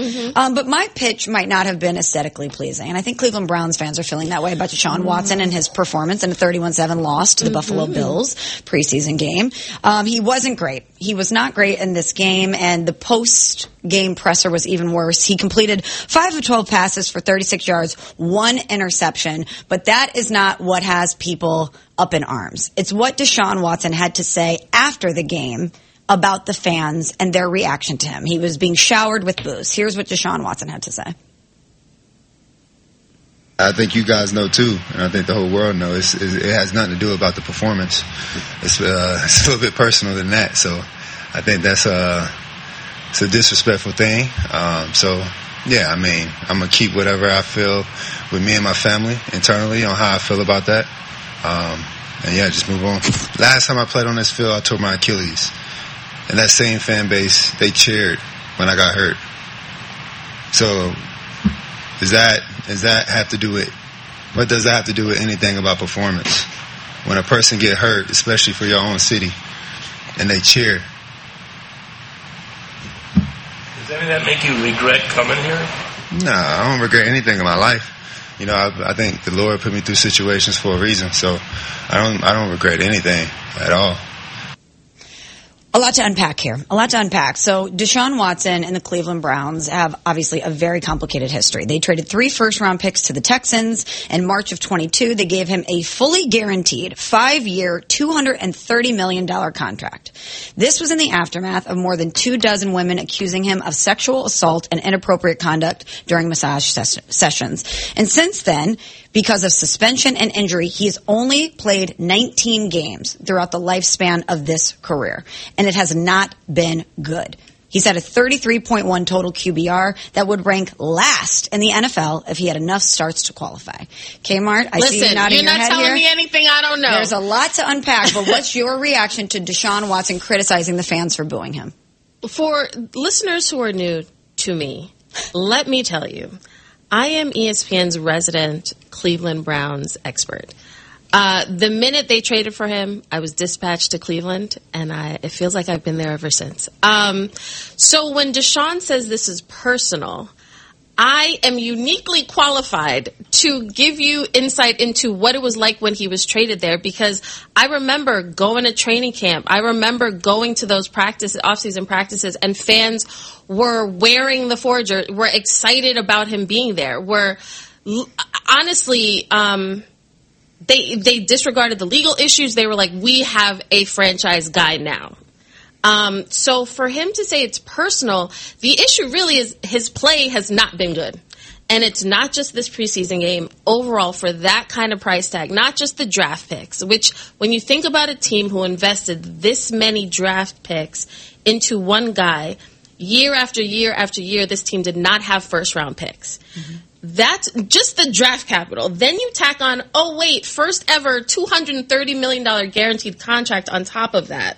But my pitch might not have been aesthetically pleasing. And I think Cleveland Browns fans are feeling that way about Deshaun Watson and his performance in a 31-7 loss to the Buffalo Bills preseason game. He wasn't great. He was not great in this game, and the post-game presser was even worse. He completed 5 of 12 passes for 36 yards, 1 interception, but that is not what has people up in arms. It's what Deshaun Watson had to say after the game about the fans and their reaction to him. He was being showered with boos. Here's what Deshaun Watson had to say. I think you guys know too, and I think the whole world knows, it has nothing to do about the performance. It's a little bit personal than that. So I think that's it's a disrespectful thing. Yeah, I mean, I'm going to keep whatever I feel with me and my family internally on how I feel about that. And yeah, just move on. Last time I played on this field, I tore my Achilles. And that same fan base, they cheered when I got hurt. So does that have to do with, what does that have to do with anything about performance? When a person get hurt, especially for your own city, and they cheer. Does any of that make you regret coming here? No, I don't regret anything in my life. You know, I think the Lord put me through situations for a reason, so I don't regret anything at all. A lot to unpack here. A lot to unpack. So Deshaun Watson and the Cleveland Browns have obviously a very complicated history. They traded 3 first-round picks to the Texans in March of 22. They gave him a fully guaranteed 5-year, $230 million contract. This was in the aftermath of more than 24 women accusing him of sexual assault and inappropriate conduct during massage sessions. And since then, because of suspension and injury, he has only played 19 games throughout the lifespan of this career. And it has not been good. He's had a 33.1 total QBR that would rank last in the NFL if he had enough starts to qualify. Kmart, I see you nodding your head here. You're not telling me anything I don't know. There's a lot to unpack, but what's your reaction to Deshaun Watson criticizing the fans for booing him? For listeners who are new to me, let me tell you, I am ESPN's resident Cleveland Browns expert. The minute they traded for him, I was dispatched to Cleveland, and it feels like I've been there ever since. So when Deshaun says this is personal, I am uniquely qualified to give you insight into what it was like when he was traded there, because I remember going to training camp. I remember going to those off-season practices, and fans were wearing the Forger, were excited about him being there, were honestly, they disregarded the legal issues. They were like, we have a franchise guy now. So for him to say it's personal, the issue really is his play has not been good. And it's not just this preseason game. Overall, for that kind of price tag, not just the draft picks, which when you think about a team who invested this many draft picks into one guy, year after year after year, this team did not have first-round picks. Mm-hmm. That's just the draft capital. Then you tack on, first ever $230 million guaranteed contract on top of that.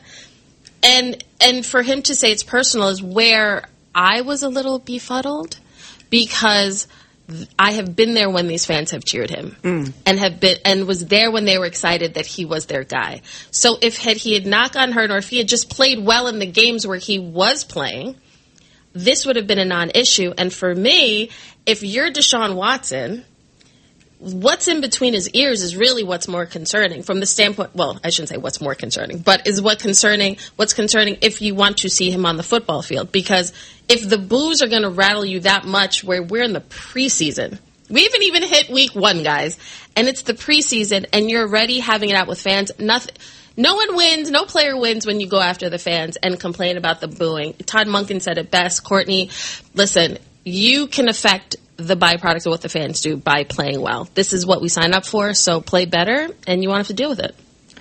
And for him to say it's personal is where I was a little befuddled, because I have been there when these fans have cheered him and was there when they were excited that he was their guy. So if he had not gotten hurt, or if he had just played well in the games where he was playing, this would have been a non-issue. And for me, if you're Deshaun Watson, what's in between his ears is really what's more concerning from the standpoint. Well, I shouldn't say what's more concerning, but is what's concerning if you want to see him on the football field. Because if the boos are going to rattle you that much, where we're in the preseason, we haven't even hit week 1, guys, and it's the preseason, and you're already having it out with fans. No one wins, no player wins when you go after the fans and complain about the booing. Todd Monken said it best. Courtney, listen, you can affect the byproduct of what the fans do by playing well. This is what we signed up for, so play better, and you won't have to deal with it.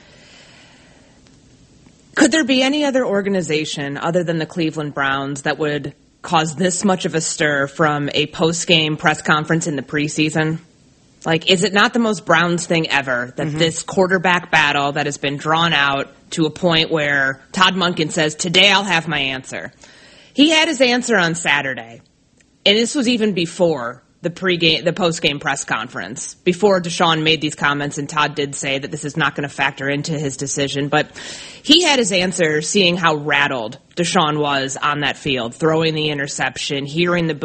Could there be any other organization other than the Cleveland Browns that would cause this much of a stir from a post-game press conference in the preseason? Like, is it not the most Browns thing ever that this quarterback battle that has been drawn out to a point where Todd Monken says, today I'll have my answer? He had his answer on Saturday. And this was even before the post-game press conference, before Deshaun made these comments, and Todd did say that this is not going to factor into his decision. But he had his answer, seeing how rattled Deshaun was on that field, throwing the interception, hearing the